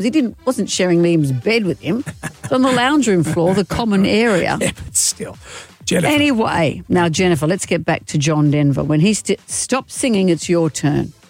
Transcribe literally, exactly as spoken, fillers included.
He didn't wasn't sharing Liam's bed with him. It's on the lounge room floor, the common area. Yeah, but still. Jennifer. Anyway, now, Jennifer, let's get back to John Denver. When he st- stopped singing, it's your turn.